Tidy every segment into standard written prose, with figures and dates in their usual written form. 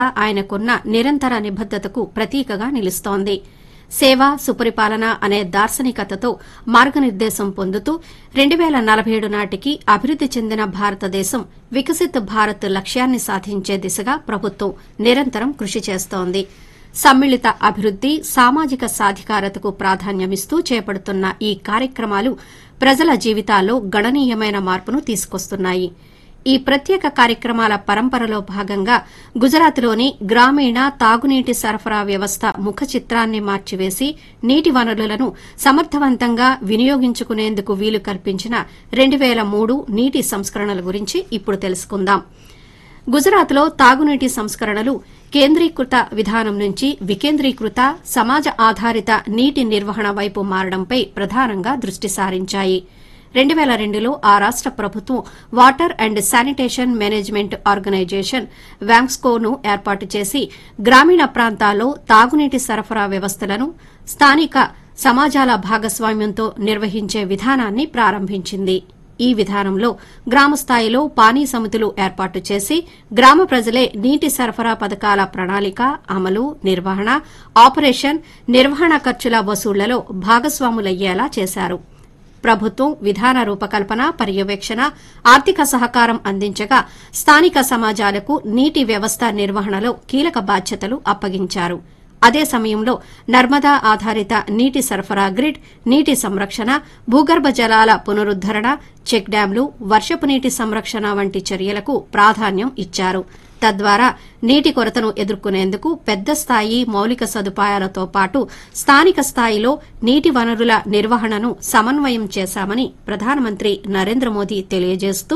ఆయనకున్న నిరంతర నిబద్దతకు ప్రతీకగా నిలుస్తోంది. సేవ సుపరిపాలన అనే దార్శనికతతో మార్గనిర్దేశం పొందుతూ 2047 నాటికి అభివృద్ది చెందిన భారతదేశం వికసిత్ భారత్ లక్ష్యాన్ని సాధించే దిశగా ప్రభుత్వం నిరంతరం కృషి చేస్తోంది. సమ్మిళిత అభివృద్ది, సామాజిక సాధికారతకు ప్రాధాన్యమిస్తూ చేపడుతున్న ఈ కార్యక్రమాలు ప్రజల జీవితాల్లో గణనీయమైన మార్పును తీసుకొస్తున్నాయి. ఈ ప్రత్యేక కార్యక్రమాల పరంపరలో భాగంగా గుజరాత్లోని గ్రామీణ తాగునీటి సరఫరా వ్యవస్థ ముఖ చిత్రాన్ని మార్చివేసి నీటి వనరులను సమర్థవంతంగా వినియోగించుకునేందుకు వీలు కల్పించిన 2003 నీటి సంస్కరణల గురించి ఇప్పుడు తెలుసుకుందాం. గుజరాత్లో తాగునీటి సంస్కరణలు కేంద్రీకృత విధానం నుంచి వికేంద్రీకృత సమాజ ఆధారిత నీటి నిర్వహణ వైపు మారడంపై ప్రధానంగా దృష్టి సారించాయి. 2002లో ఆ రాష్ట ప్రభుత్వం water and sanitation management organisation వ్యాంక్స్కోను ఏర్పాటు చేసి గ్రామీణ ప్రాంతాల్లో తాగునీటి సరఫరా వ్యవస్థలను స్థానిక సమాజాల భాగస్వామ్యంతో నిర్వహించే విధానాన్ని ప్రారంభించింది. ఈ విధానంలో గ్రామస్థాయిలో పానీ సమితులు ఏర్పాటు చేసి గ్రామ ప్రజలే నీటి సరఫరా పథకాల ప్రణాళిక, అమలు, నిర్వహణ, ఆపరేషన్, నిర్వహణ ఖర్చుల వసూళ్లలో భాగస్వాములయ్యేలా చేశారు. ప్రభుత్వం విధాన రూపకల్పన, పర్యవేక్షణ, ఆర్థిక సహకారం అందించగా స్థానిక సమాజాలకు నీటి వ్యవస్థ నిర్వహణలో కీలక బాధ్యతలు అప్పగించారు. అదే సమయంలో నర్మదా ఆధారిత నీటి సరఫరా గ్రిడ్, నీటి సంరక్షణ, భూగర్భ జలాల పునరుద్దరణ, చెక్ డ్యాంలు, వర్షపు నీటి సంరక్షణ వంటి చర్యలకు ప్రాధాన్యం ఇచ్చారు. తద్వారా నీటి కొరతను ఎదుర్కొనేందుకు పెద్ద స్థాయి మౌలిక సదుపాయాలతో పాటు స్థానిక స్థాయిలో నీటి వనరుల నిర్వహణను సమన్వయం చేశామని ప్రధానమంత్రి నరేంద్ర మోదీ తెలియజేస్తూ,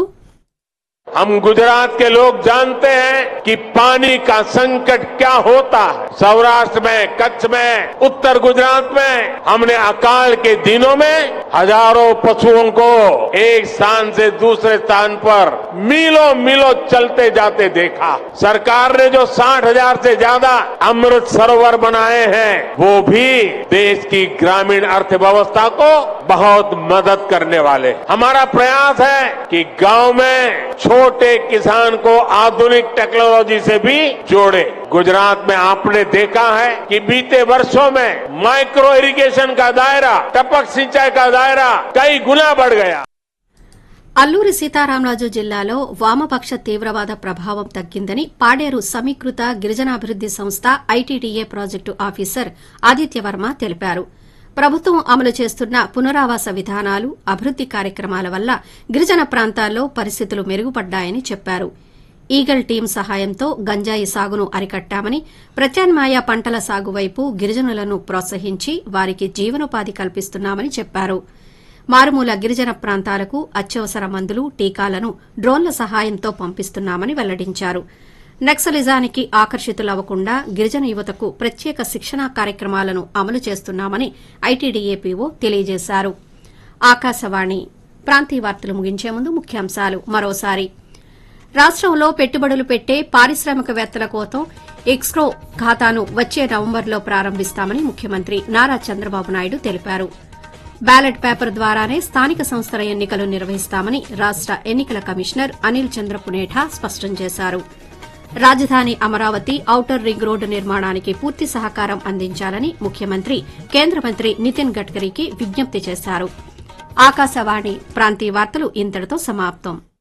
हम गुजरात के लोग जानते हैं कि पानी का संकट क्या होता है। सौराष्ट्र में, कच्छ में, उत्तर गुजरात में हमने अकाल के दिनों में हजारों पशुओं को एक स्थान से दूसरे स्थान पर मीलों मीलों चलते जाते देखा। सरकार ने जो 60,000 से ज्यादा अमृत सरोवर बनाए हैं, वो भी देश की ग्रामीण अर्थव्यवस्था को बहुत मदद करने वाले। हमारा प्रयास है कि गांव में छोटे किसान को आधुनिक टेक्नोलॉजी से भी जोड़े। गुजरात में आपने देखा है कि बीते वर्षों में माइक्रो इरिगेशन का दायरा, टपक सिंचाई का दायरा कई गुना बढ़ गया। అల్లూరి సీతారామరాజు జిల్లాలో వామపక్ష తీవ్రవాద ప్రభావం తగ్గిందని పాడేరు సమీకృత గిరిజనాభివృద్ది సంస్థ ఐటీడీఏ ప్రాజెక్టు ఆఫీసర్ ఆదిత్యవర్మ తెలిపారు. ప్రభుత్వం అమలు చేస్తున్న పునరావాస విధానాలు, అభివృద్ది కార్యక్రమాల వల్ల గిరిజన ప్రాంతాల్లో పరిస్థితులు మెరుగుపడ్డాయని చెప్పారు. ఈగల్ టీం సహాయంతో గంజాయి సాగును అరికట్టామని, ప్రత్యామ్నాయ పంటల సాగు వైపు గిరిజనులను ప్రోత్సహించి వారికి జీవనోపాధి కల్పిస్తున్నామని చెప్పారు. మారుమూల గిరిజన ప్రాంతాలకు అత్యవసర మందులు, టీకాలను డ్రోన్ల సహాయంతో పంపిస్తున్నామని వెల్లడించారు. నక్సలిజానికి ఆకర్షితులవ్వకుండా గిరిజన యువతకు ప్రత్యేక శిక్షణా కార్యక్రమాలను అమలు చేస్తున్నామని ఐటీడీఏపీఓ తెలియజేశారు. ఆకాశవాణి ప్రాంతీయ వార్తలు ముగించే ముందు ముఖ్యాంశాలు మరోసారి. రాష్టంలో పెట్టుబడులు పెట్టే పారిశ్రామికవేత్తల కోసం ఎక్స్క్రో ఖాతాను వచ్చే నవంబర్లో ప్రారంభిస్తామని ముఖ్యమంత్రి నారా చంద్రబాబు నాయుడు తెలిపారు. బ్యాలెట్ పేపర్ ద్వారానే స్థానిక సంస్థల ఎన్నికలు నిర్వహిస్తామని రాష్ట ఎన్నికల కమిషనర్ అనిల్ చంద్ర పునేఠా స్పష్టం చేశారు. రాజధాని అమరావతి ఔటర్ రింగ్ రోడ్డు నిర్మాణానికి పూర్తి సహకారం అందించాలని ముఖ్యమంత్రి కేంద్ర మంత్రి నితిన్ గడ్కరీకి విజ్ఞప్తి చేశారు. ఆకాశవాణి ప్రాంతీయ వార్తలు ఇంతటితో సమాప్తం.